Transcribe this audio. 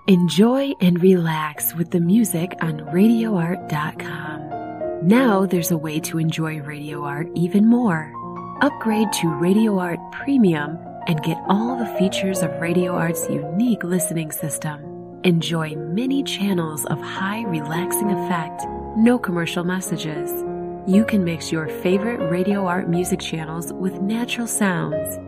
Enjoy and relax with the music on RadioArt.com. Now there's a way to enjoy Radio Art even more. Upgrade to Radio Art Premium and get all the features of Radio Art's unique listening system. Enjoy many channels of high relaxing effect, no commercial messages. You can mix your favorite Radio Art music channels with natural sounds